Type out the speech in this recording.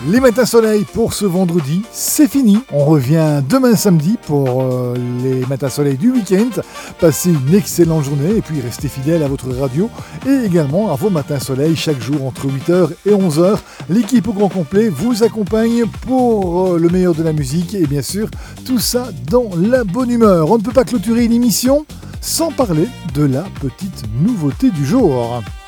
Les matins soleil pour ce vendredi, c'est fini. On revient demain samedi pour les matins soleil du week-end. Passez une excellente journée et puis restez fidèles à votre radio et également à vos matins soleil chaque jour entre 8h et 11h. L'équipe au grand complet vous accompagne pour le meilleur de la musique et bien sûr tout ça dans la bonne humeur. On ne peut pas clôturer une émission sans parler de la petite nouveauté du jour.